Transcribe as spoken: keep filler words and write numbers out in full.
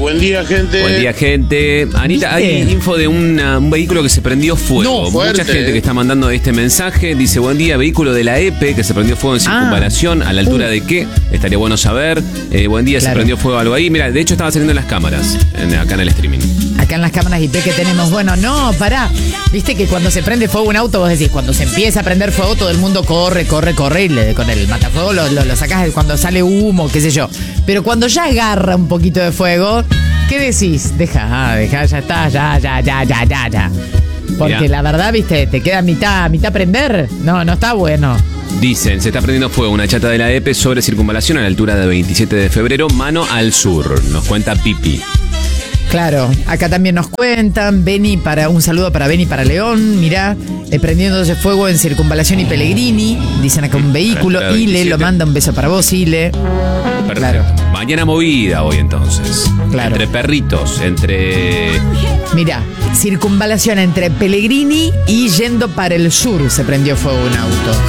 Buen día, gente. Buen día, gente. Anita, ¿Viste? hay info de una, un vehículo que se prendió fuego. No, fuerte, Mucha gente eh. que está mandando este mensaje. Dice, buen día, vehículo de la E P E que se prendió fuego en Circunvalación. ¿A la altura de qué? Estaría bueno saber. Eh, buen día, Claro. se prendió fuego algo ahí. Mira, de hecho estaba saliendo en las cámaras, en- acá en el streaming. Acá en las cámaras I P que tenemos, bueno, no, pará. Viste que cuando se prende fuego un auto, vos decís, cuando se empieza a prender fuego, todo el mundo corre, corre, corre, y le- con el matafuego lo, lo, lo sacás cuando sale humo, qué sé yo. Pero cuando ya agarra un poquito de fuego, ¿qué decís? Deja, ah, deja, ya está, ya, ya, ya, ya, ya, ya. Porque Mirá. la verdad, viste, te queda mitad, mitad prender. No, no está bueno. Dicen, se está prendiendo fuego una chata de la E P E sobre Circunvalación a la altura de veintisiete de febrero, mano al sur. Nos cuenta Pipi. Claro, acá también nos cuentan, Beni para un saludo para Beni para León, mirá, eh, prendiéndose fuego en Circunvalación y Pellegrini, dicen acá un vehículo, Para la Ile, veintisiete. lo manda, un beso para vos, Ile. Perfecto. Claro. Mañana movida hoy entonces. Claro. Entre perritos, entre... Mirá, Circunvalación entre Pellegrini y yendo para el sur se prendió fuego un auto.